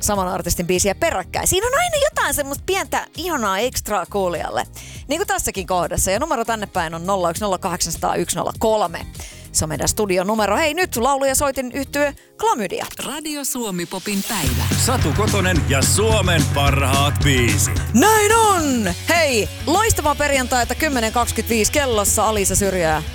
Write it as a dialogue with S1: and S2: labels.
S1: saman artistin biisiä peräkkäin. Siinä on aina jotain semmoista pientä ihanaa ekstraa kuulijalle. Niin kuin tässäkin kohdassa. Ja numero tänne päin on 010800103. Se on meidän studion numero. Hei, nyt laulu- ja soitin yhtye Klamydia.
S2: Radio Suomi Popin päivä.
S3: Satu Kotonen ja Suomen parhaat biisit.
S1: Näin on! Hei, loistavaa perjantaita 10.25 kellossa Alisa Syrjää.